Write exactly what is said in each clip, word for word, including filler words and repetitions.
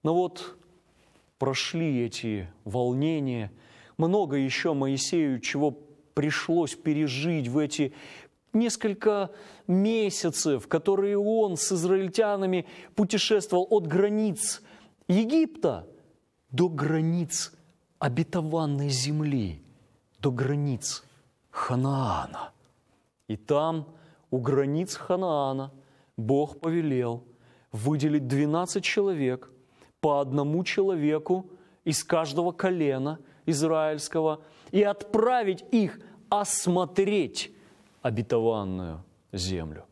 Но вот прошли эти волнения, много еще Моисею чего пришлось пережить в эти несколько месяцев, которые он с израильтянами путешествовал от границ Египта до границ обетованной земли, до границ Ханаана. И там, у границ Ханаана, Бог повелел выделить двенадцать человек, по одному человеку из каждого колена израильского, и отправить их осмотреть обетованную землю.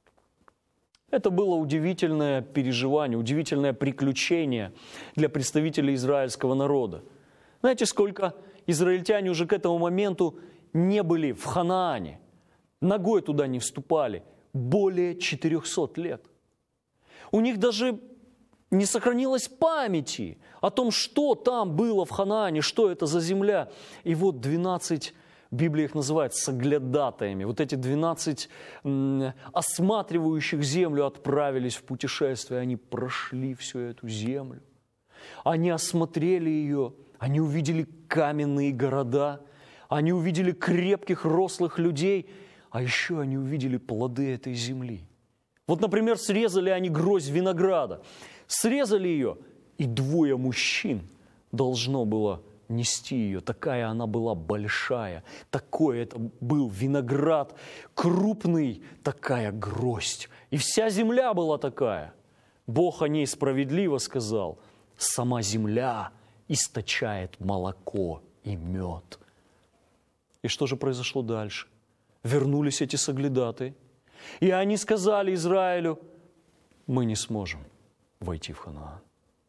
Это было удивительное переживание, удивительное приключение для представителей израильского народа. Знаете, сколько израильтяне уже к этому моменту не были в Ханаане, ногой туда не вступали? Более четырехсот лет. У них даже не сохранилось памяти о том, что там было в Ханаане, что это за земля. И вот двенадцать, Библия их называет соглядатаями, вот эти двенадцать м, осматривающих землю отправились в путешествие, они прошли всю эту землю. Они осмотрели ее, они увидели каменные города, они увидели крепких, рослых людей, а еще они увидели плоды этой земли. Вот, например, срезали они гроздь винограда, срезали ее, и двое мужчин должно было нести ее. Такая она была большая, такой это был виноград, крупный, такая гроздь. И вся земля была такая. Бог о ней справедливо сказал: сама земля источает молоко и мед. И что же произошло дальше? Вернулись эти соглядатые, и они сказали Израилю: мы не сможем войти в Ханаан.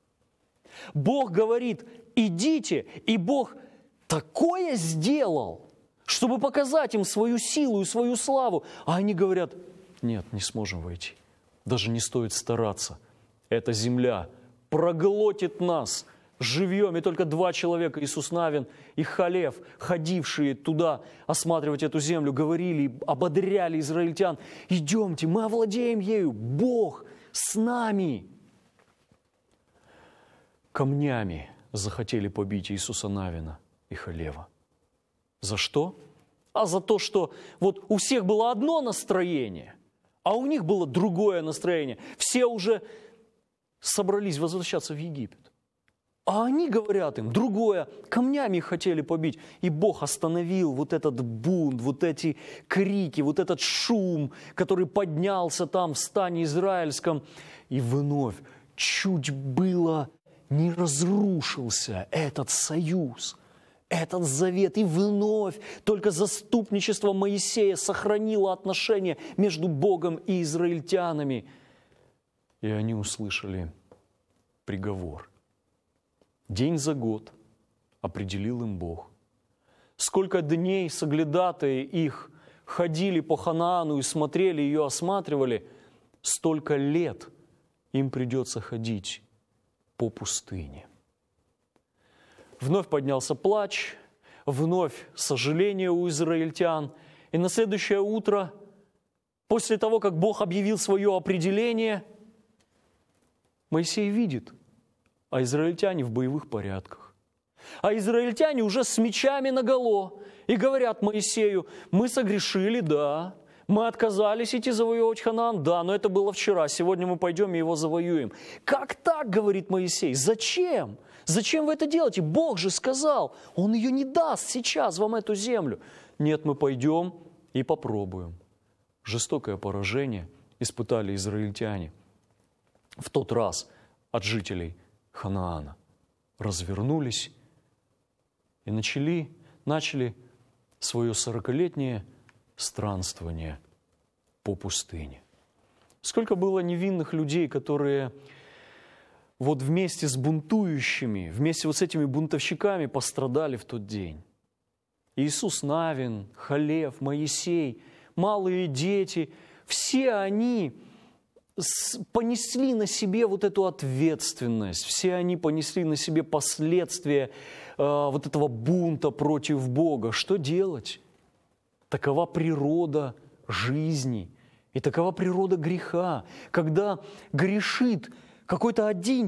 Бог говорит: идите, и Бог такое сделал, чтобы показать им свою силу и свою славу. А они говорят: нет, не сможем войти. Даже не стоит стараться. Эта земля проглотит нас живьем. И только два человека, Иисус Навин и Халев, ходившие туда осматривать эту землю, говорили, ободряли израильтян: идемте, мы овладеем ею, Бог с нами. Камнями захотели побить Иисуса Навина и Халева. За что? А за то, что вот у всех было одно настроение, а у них было другое настроение. Все уже собрались возвращаться в Египет. А они говорят им другое, камнями их хотели побить. И Бог остановил вот этот бунт, вот эти крики, вот этот шум, который поднялся там в стане израильском. И вновь чуть было не разрушился этот союз, этот завет. И вновь только заступничество Моисея сохранило отношения между Богом и израильтянами. И они услышали приговор. День за год определил им Бог. Сколько дней соглядатые их ходили по Ханаану и смотрели ее, осматривали, столько лет им придется ходить по пустыне. Вновь поднялся плач, вновь сожаление у израильтян. И на следующее утро, после того, как Бог объявил свое определение, Моисей видит, а израильтяне в боевых порядках. А израильтяне уже с мечами наголо и говорят Моисею: мы согрешили, да, мы отказались идти завоевывать Ханаан, да, но это было вчера, сегодня мы пойдем и его завоюем. Как так, говорит Моисей, зачем? Зачем вы это делаете? Бог же сказал, Он ее не даст сейчас вам эту землю. Нет, мы пойдем и попробуем. Жестокое поражение испытали израильтяне в тот раз от жителей Ханаана. Развернулись и начали, начали свое сорокалетнее странствование по пустыне. Сколько было невинных людей, которые вот вместе с бунтующими, вместе вот с этими бунтовщиками пострадали в тот день. Иисус Навин, Халев, Моисей, малые дети, все они понесли на себе вот эту ответственность, все они понесли на себе последствия э, вот этого бунта против Бога. Что делать? Такова природа жизни и такова природа греха. Когда грешит какой-то один